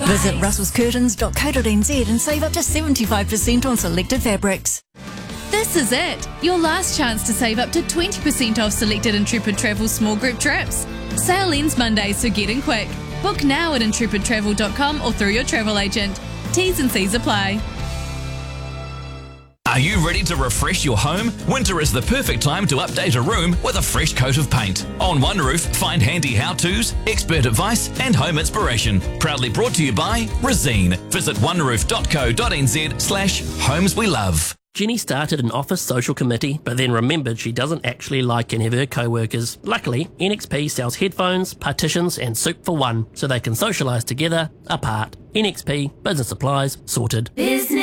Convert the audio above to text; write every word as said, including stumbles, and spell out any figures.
Visit russells curtains dot co dot n z and save up to seventy-five percent on selected fabrics. This is it, your last chance to save up to twenty percent off selected Intrepid Travel small group trips. Sale ends Monday, so get in quick. Book now at intrepid travel dot com or through your travel agent. T's and C's apply. Are you ready to refresh your home? Winter is the perfect time to update a room with a fresh coat of paint. On One Roof, find handy how-tos, expert advice and home inspiration. Proudly brought to you by Resene. Visit one roof dot co dot n z slash homes we love. Jenny started an office social committee, but then remembered she doesn't actually like any of her co-workers. Luckily, N X P sells headphones, partitions and soup for one, so they can socialise together, apart. N X P, business supplies, sorted. Business.